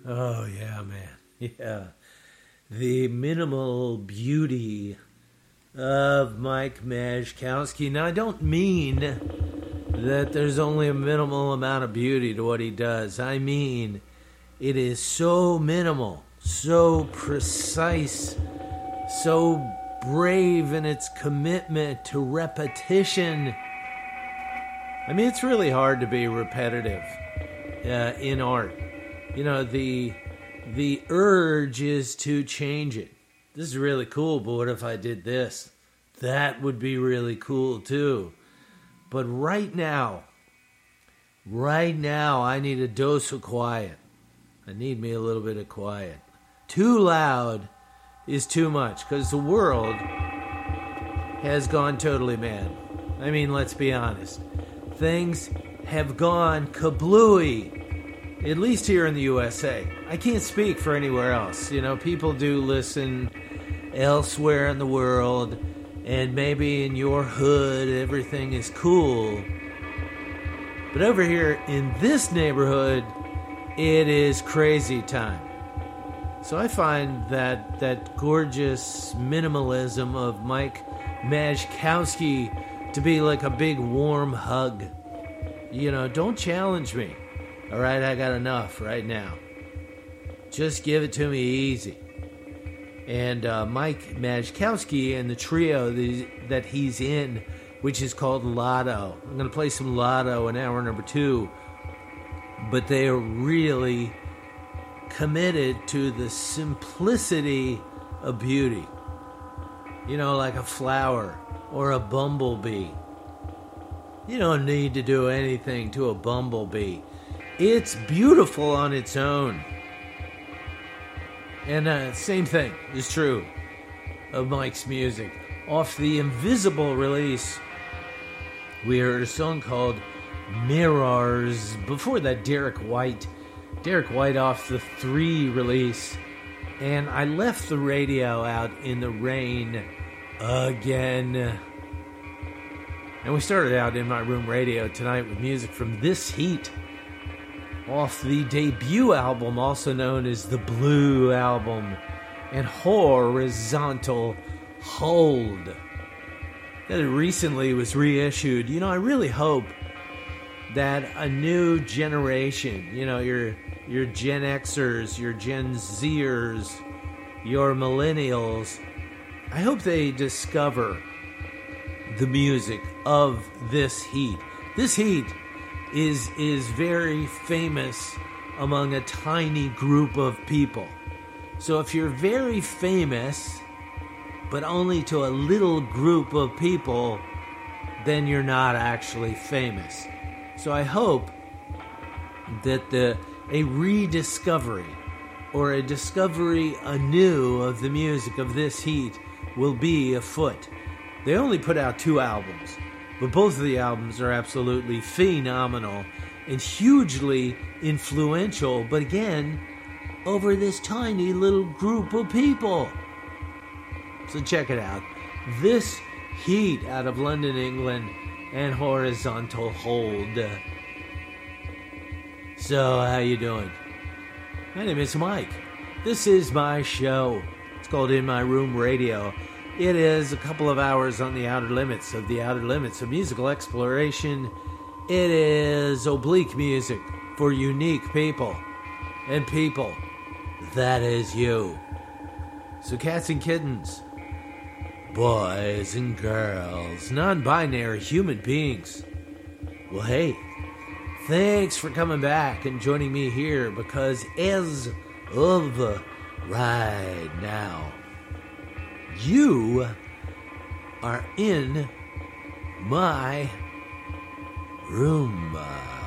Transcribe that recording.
Oh, yeah, man. Yeah. The minimal beauty of Mike Mashkowski. Now, I don't mean that there's only a minimal amount of beauty to what he does. I mean, it is so minimal, so precise, so brave in its commitment to repetition. I mean, it's really hard to be repetitive in art. You know, the urge is to change it. This is really cool, but what if I did this? That would be really cool too. But right now, I need a dose of quiet. I need me a little bit of quiet. Too loud is too much, because the world has gone totally mad. I mean, let's be honest. Things have gone kablooey, at least here in the USA. I can't speak for anywhere else. You know, people do listen elsewhere in the world, and maybe in your hood everything is cool. But over here in this neighborhood, it is crazy time. So I find that gorgeous minimalism of Mike Mashkowski to be like a big warm hug. You know, don't challenge me. All right, I got enough right now. Just give it to me easy. And Mike Mashkowski and the trio that he's in, which is called Lotto. I'm going to play some Lotto in hour number 2. But they are really committed to the simplicity of beauty. You know, like a flower or a bumblebee. You don't need to do anything to a bumblebee. It's beautiful on its own. And same thing is true of Mike's music. Off the Invisible release, we heard a song called Mirrors. Before that, Derek White off the 3 release. And I left the radio out in the rain again. And we started out in my room radio tonight with music from This Heat, off the debut album, also known as the Blue Album, and Horizontal Hold, that recently was reissued. You know, I really hope that a new generation, you know, your Gen Xers, your Gen Zers, your millennials, I hope they discover the music of This Heat. This Heat is very famous among a tiny group of people. So if you're very famous, but only to a little group of people, then you're not actually famous. So I hope that a rediscovery or a discovery anew of the music of This Heat will be afoot. They only put out 2 albums, but both of the albums are absolutely phenomenal and hugely influential, but again, over this tiny little group of people. So check it out. This Heat out of London, England, and Horizontal Hold. So, how you doing? My name is Mike. This is my show. It's called In My Room Radio. It is a couple of hours on the outer limits of musical exploration. It is oblique music for unique people. And people, that is you. So cats and kittens, boys and girls, non-binary human beings. Well, hey, thanks for coming back and joining me here, because as of right now, you are in my room.